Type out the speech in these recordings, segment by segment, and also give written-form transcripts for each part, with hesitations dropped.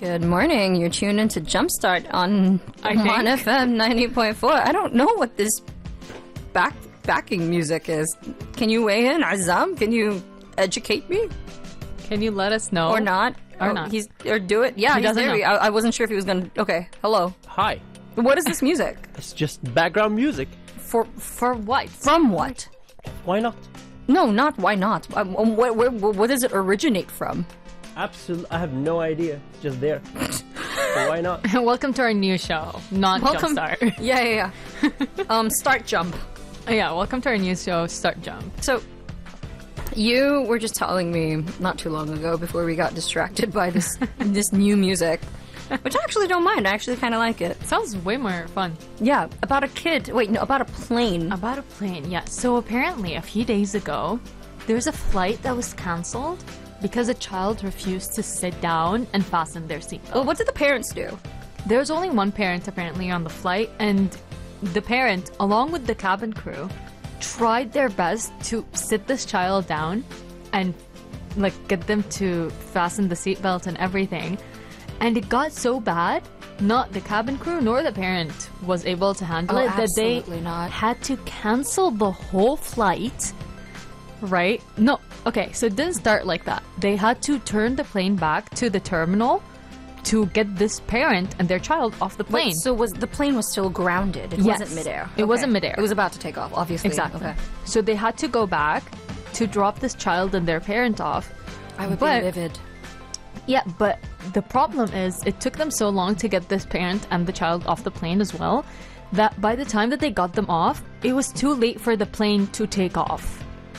Good morning. You're tuned into Jumpstart on 1FM 90.4. I don't know what this backing music is. Can you weigh in, Azam? Can you educate me? Can you let us know? Or not? Or not. Or do it? Yeah, he's there. I wasn't sure if he was going to... Okay, hello. Hi. What is this music? It's just background music. For what? From what? Why not? No, not why not. Where does it originate from? Absolutely. I have no idea. It's just there. So why not? Welcome to our new show, not Jumpstart. Yeah. Start Jump. Yeah, welcome to our new show, Start Jump. So, you were just telling me not too long ago, before we got distracted by this this new music, which I actually don't mind. I actually kind of like it. Sounds way more fun. Yeah, about a kid. Wait, no, about a plane. About a plane, yeah. So apparently, a few days ago, there's a flight that was cancelled because a child refused to sit down and fasten their seatbelt. Well, what did the parents do? There's only one parent apparently on the flight, and the parent, along with the cabin crew, tried their best to sit this child down and like get them to fasten the seatbelt and everything. And it got so bad, not the cabin crew nor the parent was able to handle it, that they had to cancel the whole flight. Right? No. Okay, so it didn't start like that. They had to turn the plane back to the terminal to get this parent and their child off the plane. Wait, so the plane was still grounded? It wasn't midair? It wasn't midair. It was about to take off, obviously. Exactly. Okay. So they had to go back to drop this child and their parent off. I would be livid. Yeah, but the problem is it took them so long to get this parent and the child off the plane as well, that by the time that they got them off, it was too late for the plane to take off.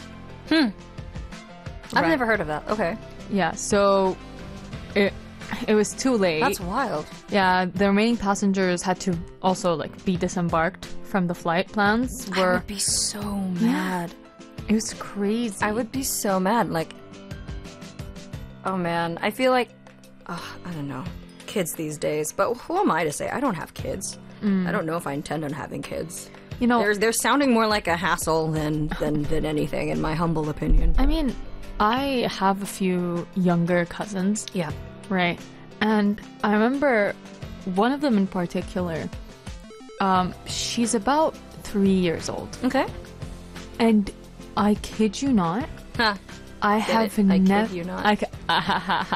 I've never heard of that. Okay. Yeah, so it was too late. That's wild. Yeah, the remaining passengers had to also like be disembarked from the flight plans. I would be so mad. It was crazy. I would be so mad. Like, oh man, I feel like, I don't know, kids these days. But who am I to say? I don't have kids. I don't know if I intend on having kids. You know, they're sounding more like a hassle than anything, in my humble opinion. I mean, I have a few younger cousins. Yeah. Right. And I remember one of them in particular, she's about 3 years old. Okay. And I kid you not, Huh. I have I never... kid you not.